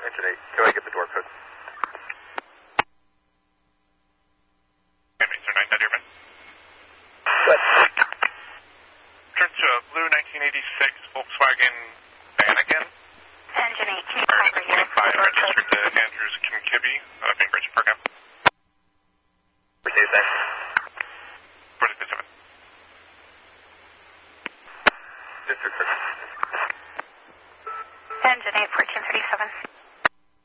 engine 8. Go ahead, get the door code. Mr. 9 Dearman. Good. Turn to a blue 1986 Volkswagen van again. Engine 8, can you Or call for you? 25 registered to Andrews Kimkibbe, Bainbridge program. Proceed then. 467. District. Engine 8, 1437.